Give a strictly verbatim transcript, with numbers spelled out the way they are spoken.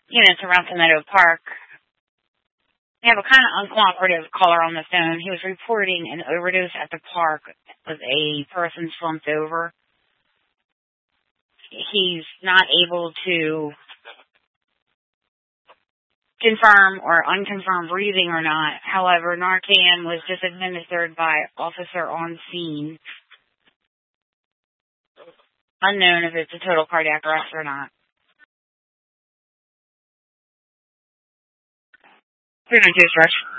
units around Meadow Park. We have a kind of uncooperative caller on the phone. He was reporting an overdose at the park with a person slumped over. He's not able to confirm or unconfirm breathing or not. However, Narcan was just administered by officer on scene. Unknown if it's a total cardiac arrest or not. three nine two stretch.